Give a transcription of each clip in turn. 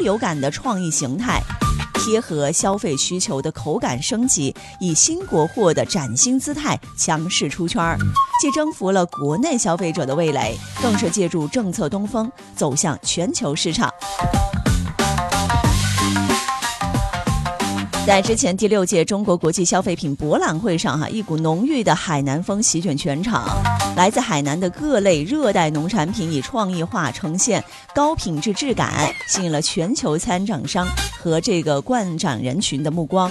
流感的创意形态，贴合消费需求的口感升级，以新国货的崭新姿态强势出圈，既征服了国内消费者的味蕾，更是借助政策东风走向全球市场。在之前第6届中国国际消费品博览会上，一股浓郁的海南风席卷全场。来自海南的各类热带农产品以创意化呈现高品质质感，吸引了全球参展商和这个观展人群的目光。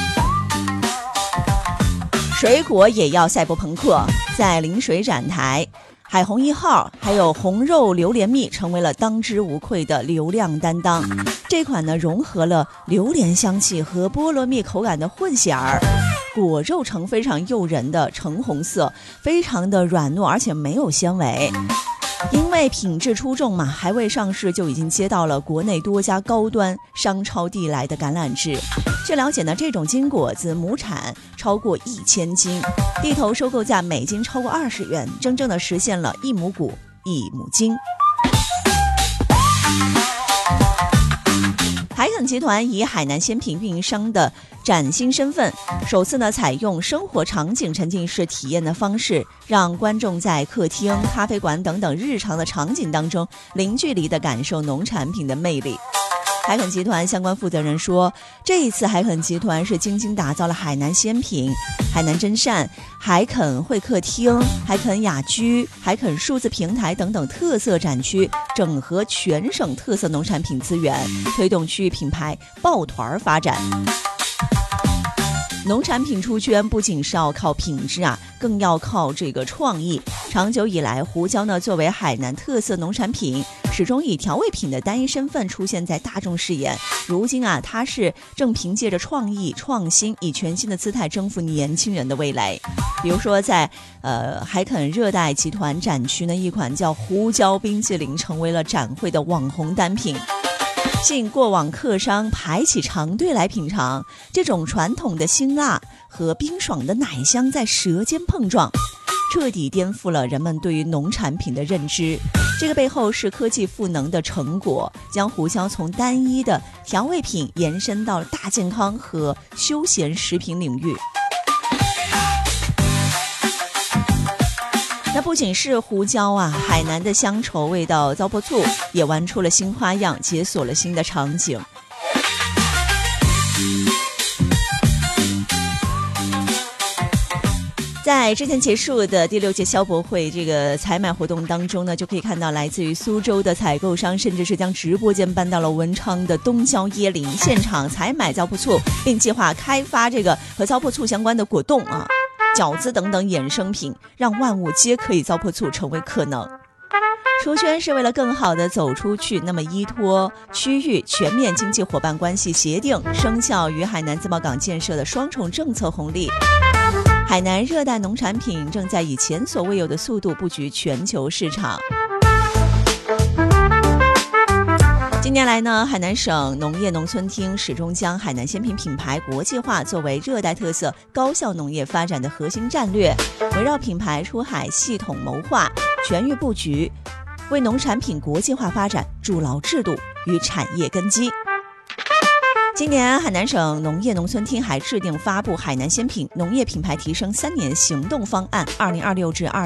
水果也要赛博朋克，在临水展台，海虹1号还有红肉榴莲蜜成为了当之无愧的流量担当。这款呢融合了榴莲香气和菠萝蜜口感的混血儿，果肉呈非常诱人的橙红色，非常的软糯，而且没有纤维。因为品质出众嘛，还未上市就已经接到了国内多家高端商超递来的橄榄枝。据了解呢，这种金果子亩产超过1000斤，地头收购价每斤超过20元，真正的实现了1亩谷1亩金。海肯集团以海南鲜品运营商的崭新身份，首次呢采用生活场景沉浸式体验的方式，让观众在客厅、咖啡馆等等日常的场景当中，零距离地感受农产品的魅力。海肯集团相关负责人说，这一次海肯集团是精心打造了海南鲜品、海南真善、海肯会客厅、海肯雅居、海肯数字平台等等特色展区，整合全省特色农产品资源，推动区域品牌抱团发展。农产品出圈不仅是要靠品质更要靠这个创意。长久以来，胡椒呢作为海南特色农产品，始终以调味品的单一身份出现在大众视野。如今它是正凭借着创意创新，以全新的姿态征服年轻人的味蕾。比如说在海肯热带集团展区呢，一款叫胡椒冰淇淋成为了展会的网红单品，吸引过往客商排起长队来品尝。这种传统的辛辣和冰爽的奶香在舌尖碰撞，彻底颠覆了人们对于农产品的认知。这个背后是科技赋能的成果，将胡椒从单一的调味品延伸到大健康和休闲食品领域。那不仅是胡椒海南的乡愁味道糟粕醋也玩出了新花样，解锁了新的场景。在之前结束的第6届消博会这个采买活动当中呢，就可以看到来自于苏州的采购商，甚至是将直播间搬到了文昌的东郊椰林，现场采买糟粕醋，并计划开发这个和糟粕醋相关的果冻饺子等等衍生品，让万物皆可以糟粕醋成为可能。出圈是为了更好地走出去，那么依托区域全面经济伙伴关系协定生效与海南自贸港建设的双重政策红利，海南热带农产品正在以前所未有的速度布局全球市场。近年来呢，海南省农业农村厅始终将海南鲜品品牌国际化作为热带特色高效农业发展的核心战略，围绕品牌出海系统谋划，全域布局，为农产品国际化发展筑牢制度与产业根基。今年海南省农业农村厅还制定发布海南鲜品农业品牌提升3年行动方案2026至